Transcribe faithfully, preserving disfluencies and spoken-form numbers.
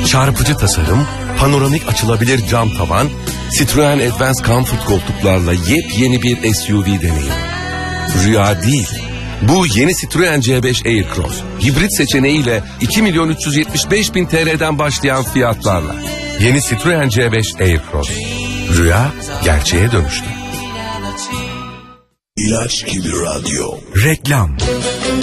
Çarpıcı tasarım, panoramik açılabilir cam tavan, Citroen Advance Comfort koltuklarla yepyeni bir S U V deneyimi. Rüya değil. Bu yeni Citroen C beş Aircross. Hibrit seçeneğiyle iki milyon üç yüz yetmiş beş bin T L'den başlayan fiyatlarla. Yeni Citroen C beş Aircross. Rüya gerçeğe dönüştü. İlaç gibi radyo. Reklam.